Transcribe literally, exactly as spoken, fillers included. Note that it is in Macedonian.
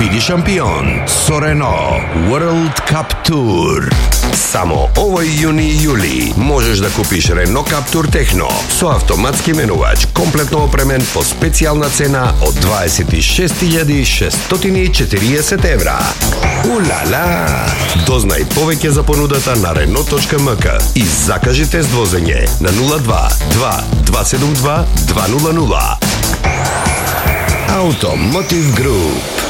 Биди шампион со Рено World Cup Tour. Само овој јуни и јули можеш да купиш Рено Каптур Техно со автоматски менувач, комплетно опремен по специјална цена од дваесет и шест илјади шестстотини и четириесет евра. Улала! Дознај повеќе за понудата на рено точка ем ка и закажи тест возење на нула два два два седум два два нула нула. Automotive Group.